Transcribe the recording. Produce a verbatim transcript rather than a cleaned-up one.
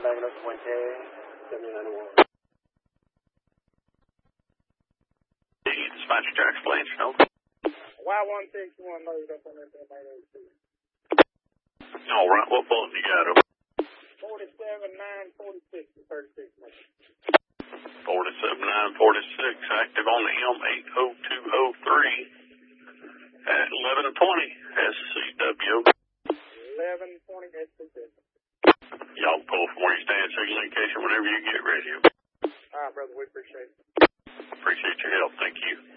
diagonal Puente, seventy-nine one. Dispatcher Jack Blanche, no. Y one six one loaded up on that eight oh two. All right, what bullet you got over? forty-seven nine forty-six to thirty-six minutes. forty-seven nine forty-six, active on the M eight oh two oh three at eleven twenty S C W. eleven twenty S C W. Y'all pull from where you stand, signal indication whenever you get ready. All right, brother, we appreciate it. Appreciate your help. Thank you.